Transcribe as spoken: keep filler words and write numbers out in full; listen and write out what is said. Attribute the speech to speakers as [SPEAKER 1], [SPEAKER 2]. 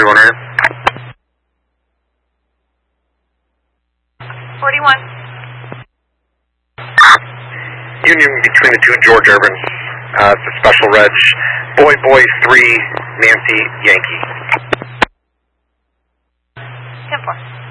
[SPEAKER 1] forty-one hundred.
[SPEAKER 2] forty-one.
[SPEAKER 1] Union between the two, George Urban. Uh, it's a special reg. Boy, boy, three, Nancy, Yankee.
[SPEAKER 2] ten four.